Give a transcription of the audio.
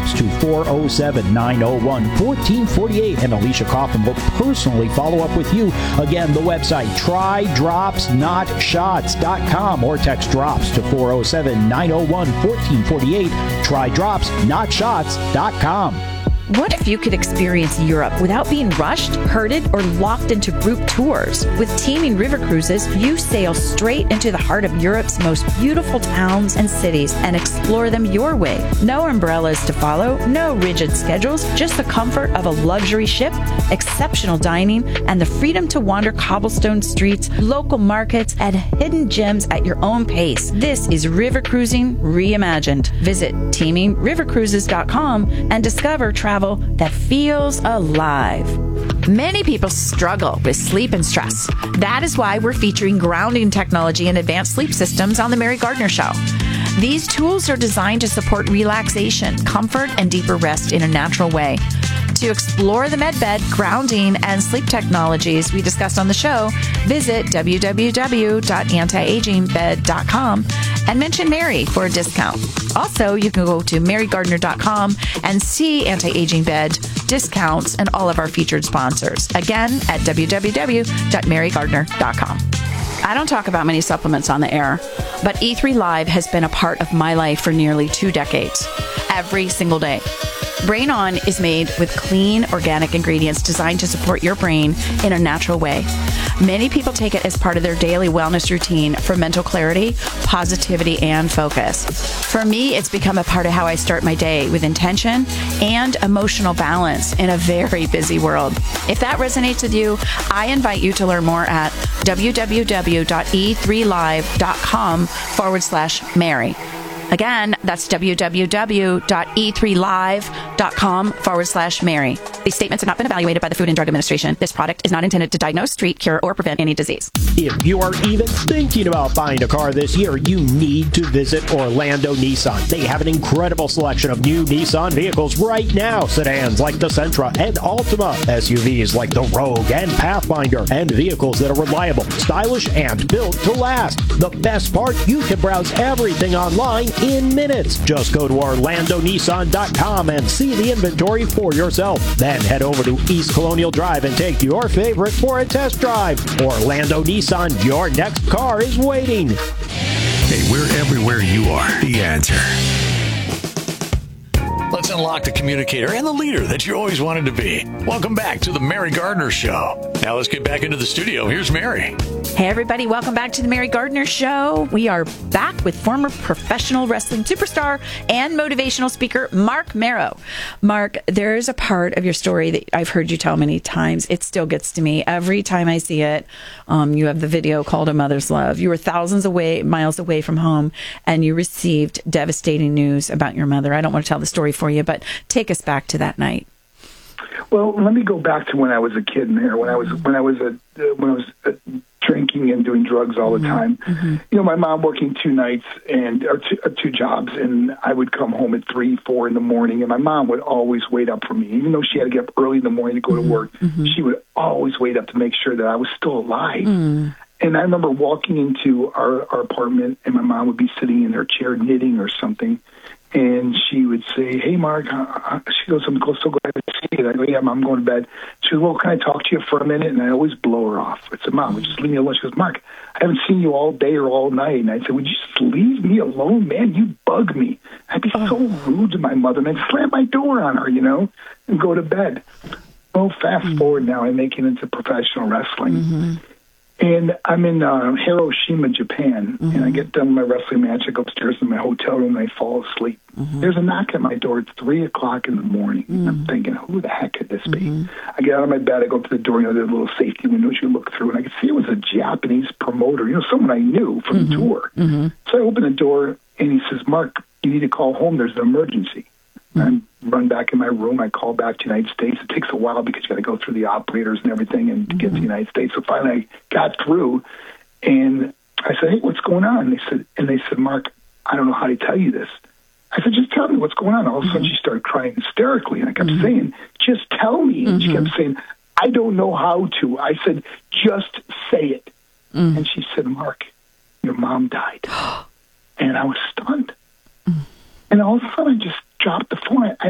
Drops to 407-901-1448, and Alicia Kaufman will personally follow up with you. Again, the website, TryDropsNotShots.com, or text DROPS to 407-901-1448, TryDropsNotShots.com. What if you could experience Europe without being rushed, herded, or locked into group tours? With Teaming River Cruises, you sail straight into the heart of Europe's most beautiful towns and cities and explore them your way. No umbrellas to follow, no rigid schedules, just the comfort of a luxury ship, exceptional dining, and the freedom to wander cobblestone streets, local markets, and hidden gems at your own pace. This is river cruising reimagined. Visit teamingrivercruises.com and discover travel that feels alive. Many people struggle with sleep and stress. That is why we're featuring grounding technology and advanced sleep systems on The Mary Gardner Show. These tools are designed to support relaxation, comfort, and deeper rest in a natural way. To explore the MedBed, grounding, and sleep technologies we discussed on the show, visit www.antiagingbed.com and mention Mary for a discount. Also, you can go to marygardner.com and see Anti-Aging Bed discounts and all of our featured sponsors. Again, at www.marygardner.com. I don't talk about many supplements on the air, but E3 Live has been a part of my life for nearly 2 decades, every single day. Brain On is made with clean, organic ingredients designed to support your brain in a natural way. Many people take it as part of their daily wellness routine for mental clarity, positivity, and focus. For me, it's become a part of how I start my day with intention and emotional balance in a very busy world. If that resonates with you, I invite you to learn more at www.e3live.com/Mary. Again, that's www.e3live.com/Mary. These statements have not been evaluated by the Food and Drug Administration. This product is not intended to diagnose, treat, cure, or prevent any disease. If you are even thinking about buying a car this year, you need to visit Orlando Nissan. They have an incredible selection of new Nissan vehicles right now. Sedans like the Sentra and Altima, SUVs like the Rogue and Pathfinder, and vehicles that are reliable, stylish, and built to last. The best part, you can browse everything online in minutes. Just go to OrlandoNissan.com and see the inventory for yourself. Then head over to East Colonial Drive and take your favorite for a test drive. Orlando Nissan, your next car is waiting. Hey, we're everywhere you are. The Answer. Let's unlock the communicator and the leader that you always wanted to be. Welcome back to the Mary Gardner Show. Now let's get back into the studio. Here's Mary. Hey, everybody. Welcome back to the Mary Gardner Show. We are back with former professional wrestling superstar and motivational speaker, Marc Mero. Marc, there's a part of your story that I've heard you tell many times. It still gets to me every time I see it. You have the video called A Mother's Love. You were thousands miles away from home, and you received devastating news about your mother. I don't want to tell the story for you, but take us back to that night. Well, let me go back to when I was a kid, Mayor. When I was drinking and doing drugs all the time. Mm-hmm. You know, my mom working 2 nights and or 2 jobs, and I would come home at 3, 4 in the morning, and my mom would always wait up for me, even though she had to get up early in the morning to go to work. Mm-hmm. She would always wait up to make sure that I was still alive. Mm. And I remember walking into our apartment, and my mom would be sitting in her chair knitting or something. And she would say, "Hey, Mark," she goes, "I'm so glad to see you." I go, "Yeah, Mom, I'm going to bed." She goes, "Well, can I talk to you for a minute?" And I always blow her off. I said, "Mom, just leave me alone." She goes, "Mark, I haven't seen you all day or all night." And I said, "Would you just leave me alone, man? You bug me." I'd be so rude to my mother, and I'd slam my door on her, and go to bed. Well, fast forward now, I make it into professional wrestling. Mm-hmm. And I'm in Hiroshima, Japan, and I get done with my wrestling match. I go upstairs in my hotel room, and I fall asleep. Mm-hmm. There's a knock at my door. It's 3 o'clock in the morning. Mm-hmm. I'm thinking, who the heck could this be? I get out of my bed. I go up to the door. There's a little safety window you look through, and I can see it was a Japanese promoter, someone I knew from the tour. Mm-hmm. So I open the door, and he says, "Mark, you need to call home. There's an emergency." I run back in my room. I call back to the United States. It takes a while because you got to go through the operators and everything and get to the United States. So finally, I got through, and I said, "Hey, what's going on?" And they said, "Mark, I don't know how to tell you this." I said, "Just tell me what's going on." All of a sudden, she started crying hysterically, and I kept saying, "Just tell me." And she kept saying, "I don't know how to." I said, "Just say it." And she said, "Mark, your mom died." And I was stunned. And all of a sudden, I just dropped the phone.